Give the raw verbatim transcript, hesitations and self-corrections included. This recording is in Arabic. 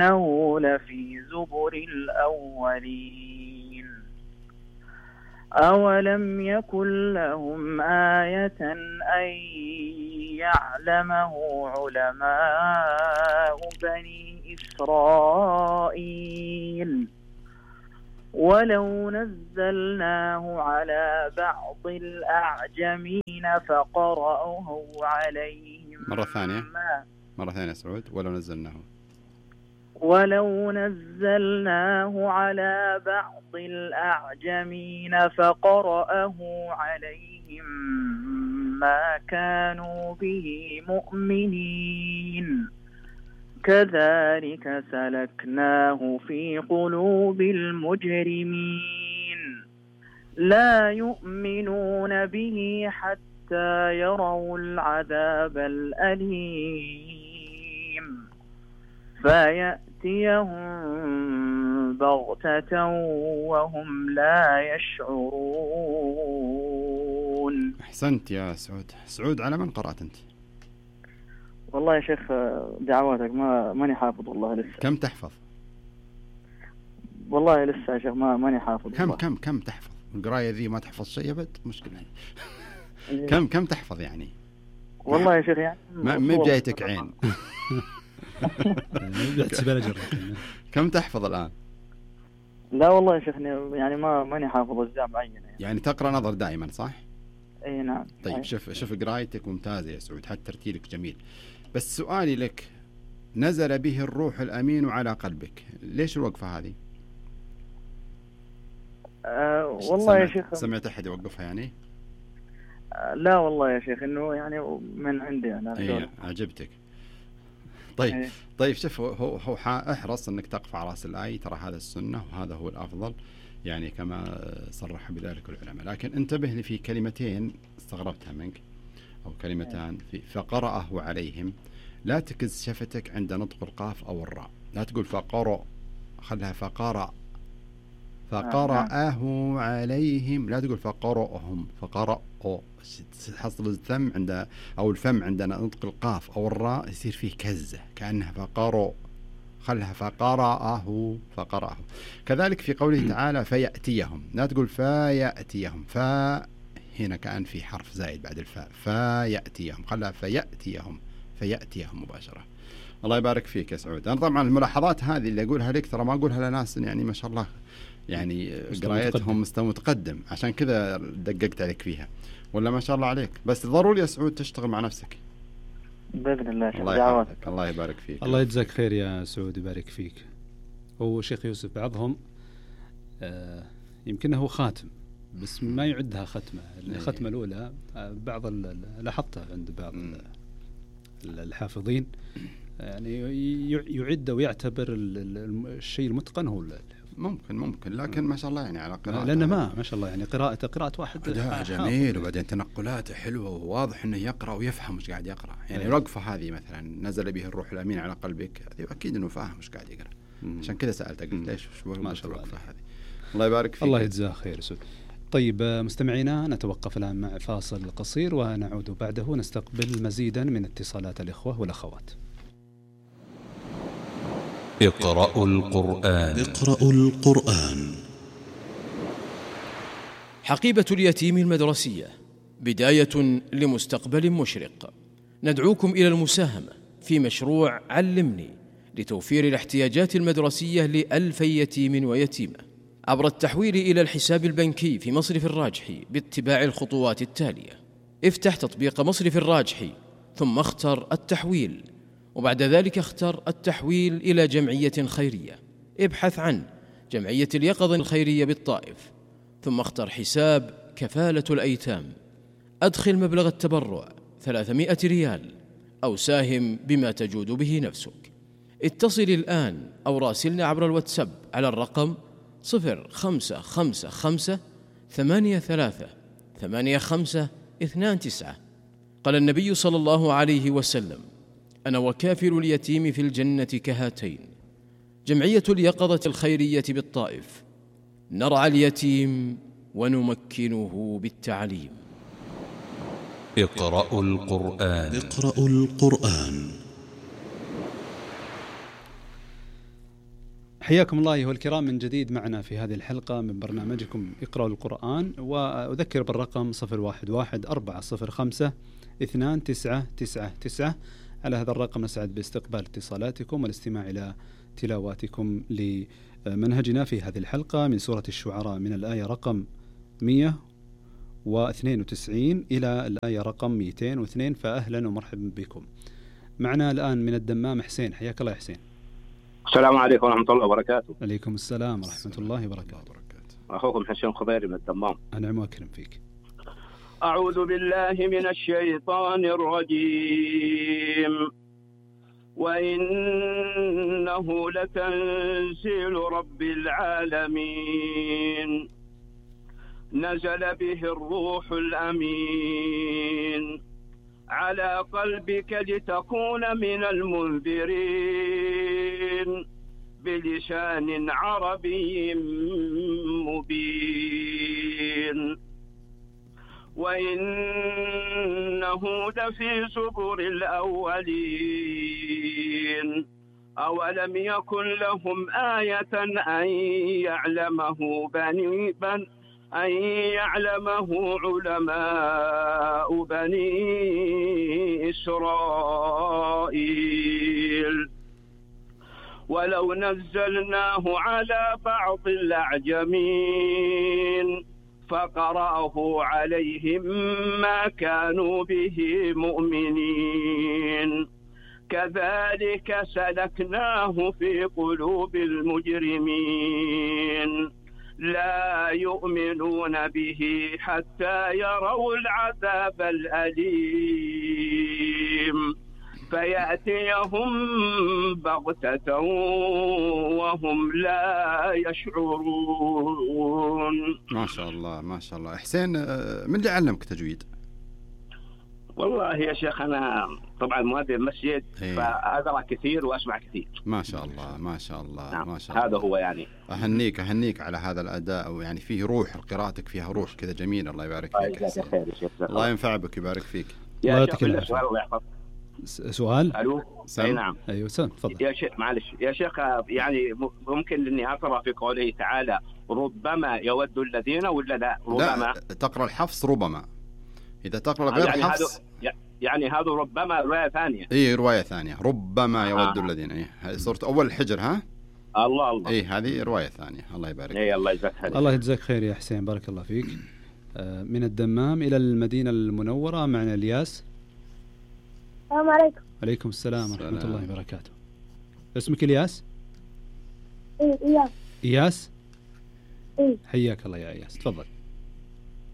إنه لفي زبر الأولين. أولم يكن لهم آية أن يعلمه علماء بني إسرائيل ولو نزلناه على بعض الأعجمين فقرأوه عليهم مرة ثانية مرة ثانية سعود ولو نزلناه ولو نزلناه على بعض الأعجمين فقرأه عليهم ما كانوا به مؤمنين كذلك سلكناه في قلوب المجرمين لا يؤمنون به حتى يروا العذاب الأليم فيأتيهم بغتة وهم لا يشعرون. أحسنت يا سعود. سعود على من قرأت أنت؟ والله يا شيخ دعواتك ما ماني حافظ والله لسه. كم تحفظ؟ والله لسه يا شيخ ما ماني حافظ. كم كم كم تحفظ؟ القراية ذي ما تحفظ شيء أبد مشكلة. كم كم تحفظ يعني؟ والله يا شيخ يعني ما ما بجايتك عين. كم تحفظ الآن؟ لا والله يا شيخ يعني ما ماني حافظ أجزاء معينة يعني. يعني تقرأ نظر دائما صح؟ اي نعم. طيب أي. شوف شوف قرايتك ممتازة يا سعود، حتى ترتيلك جميل. بس سؤالي لك، نزل به الروح الأمين على قلبك، ليش الوقفة هذه؟ أه والله يا شيخ سمعت أحد يوقفها يعني؟ أه لا والله يا شيخ إنه يعني من عندي أنا. إيه عجبتك. طيب أي. طيب شوف هو هو احرص إنك تقف على رأس الآية، ترى هذا السنة وهذا هو الأفضل يعني كما صرح بذلك العلماء. لكن انتبه لي في كلمتين استغربتها منك أو كلمتان في فقرأه عليهم. لا تكز شفتك عند نطق القاف أو الراء، لا تقول فقرأ، خلها فقرأ فقرأه عليهم، لا تقول فقرأهم فقرأوا. حصل الفم عند أو الفم عندنا نطق القاف أو الراء يصير فيه كزة كأنها فقرأ، خلها فقرأه فقرأه. كذلك في قوله تعالى فيأتيهم، لا تقول فيأتيهم، فا هنا كأن في حرف زائد بعد الفاء، فيأتيهم، خلها فيأتيهم فيأتيهم مباشرة. الله يبارك فيك يا سعود. أنا طبعا الملاحظات هذه اللي أقولها لك ترى ما أقولها لناس يعني ما شاء الله يعني قرايتهم مستوى متقدم، عشان كذا دققت عليك فيها، ولا ما شاء الله عليك. بس ضروري يا سعود تشتغل مع نفسك بإذن الله. الله يحفظك. الله يبارك فيك. الله يجزاك خير يا سعود يبارك فيك. هو شيخ يوسف بعضهم آه يمكن هو خاتم بس ما يعدها ختمة. الختمة الأولى آه بعض لاحظتها عند بعض الحافظين يعني يعد ويعتبر الشيء المتقن هو ممكن ممكن لكن ما شاء الله يعني على قراءة، لأنه ما ما شاء الله يعني قراءته قراءة واحد جميل، وبعدين تنقلاته حلوة وواضح إنه يقرأ ويفهم وش قاعد يقرأ. يعني الوقفة هذه مثلا نزل به الروح الأمين على قلبك، هذه أكيد إنه فاهم وش قاعد يقرأ. عشان كذا سألتك ليش ما شاء الله هذه. الله يبارك فيك. الله يجزاه خير سعود. طيب مستمعينا نتوقف الآن مع فاصل قصير ونعود بعده نستقبل مزيدا من اتصالات الإخوة والأخوات. اقرأوا القرآن. اقرأوا القرآن. حقيبة اليتيم المدرسية بداية لمستقبل مشرق. ندعوكم إلى المساهمة في مشروع علمني لتوفير الاحتياجات المدرسية لألف يتيم ويتيمة عبر التحويل إلى الحساب البنكي في مصرف الراجحي باتباع الخطوات التالية. افتح تطبيق مصرف الراجحي ثم اختر التحويل، وبعد ذلك اختر التحويل إلى جمعية خيرية. ابحث عن جمعية اليقظة الخيرية بالطائف ثم اختر حساب كفالة الأيتام. أدخل مبلغ التبرع ثلاثمائة ريال أو ساهم بما تجود به نفسك. اتصل الآن أو راسلنا عبر الواتساب على الرقم صفر خمسة خمسة خمسة ثمانية ثلاثة ثمانية خمسة اثنان تسعة. قال النبي صلى الله عليه وسلم: أنا وكافل اليتيم في الجنة كهاتين. جمعية اليقظة الخيرية بالطائف، نرعى اليتيم ونمكنه بالتعليم. اقرأوا القرآن. اقرأوا القرآن. حياكم الله أيها الكرام من جديد معنا في هذه الحلقة من برنامجكم اقرأوا القرآن، وأذكر بالرقم صفر واحد واحد أربعة صفر خمسة اثنان تسعة تسعة تسعة. على هذا الرقم نسعد باستقبال اتصالاتكم والاستماع إلى تلاواتكم لمنهجنا في هذه الحلقة من سورة الشعراء من الآية رقم مئة واثنين وتسعين إلى الآية رقم مئتين واثنين. فأهلا ومرحبا بكم. معنا الآن من الدمام حسين. حياك الله يا حسين. السلام عليكم ورحمة الله وبركاته. عليكم السلام ورحمة الله وبركاته. أخوكم حسين خضيري من الدمام. أنعم وأكرم فيك. أعوذ بالله من الشيطان الرجيم. وإنه لتنزيل رب العالمين نزل به الروح الأمين على قلبك لتكون من المنذرين بلسان عربي مبين. وإنه لفي زبر الأولين أولم يكن لهم آية أن يعلمه بني بن أن يعلمه علماء بني إسرائيل ولو نزلناه على بعض الأعجمين فقرأه عليهم ما كانوا به مؤمنين كذلك سلكناه في قلوب المجرمين لا يؤمنون به حتى يروا العذاب الأليم فيأتيهم بغتة وهم لا يشعرون. ما شاء الله ما شاء الله. حسين، من اللي علمك تجويد؟ والله يا شيخ أنا طبعا مؤذن مسجد إيه. فأقرأ كثير وأسمع كثير. ما شاء الله ما شاء الله نعم. ما شاء الله. هذا هو يعني. أهنيك أهنيك على هذا الأداء، ويعني فيه روح، قراءتك فيها روح كذا جميل. الله يبارك فيك. خير يا شيخ. الله ينفع بك ويبارك فيك. يا شيخ بالله سؤال الله يحفظك. سؤال؟ ألو. أي نعم. أيوة سلام تفضل. يا شيخ معلش يا شيخ، يعني ممكن إني أقرأ في قوله تعالى ربما يود الذين ولا لا؟ ربما. لا تقرأ الحفص ربما. إذا تقرأ غير يعني حفص هذا يعني هذا ربما رواية ثانية. إيه رواية ثانية. ربما يود آه. الذين. إيه هذه صورة أول الحجر. ها. الله الله. إيه هذه رواية ثانية. الله يبارك. إيه الله يجزاك خير. الله يجزاك خير يا حسين، بارك الله فيك. من الدمام إلى المدينة المنورة معنا الياس. السلام عليكم. عليكم السلام ورحمة الله وبركاته. اسمك الياس؟ إيه إياس. إياس؟ إيه. حياك الله يا إياس، تفضل.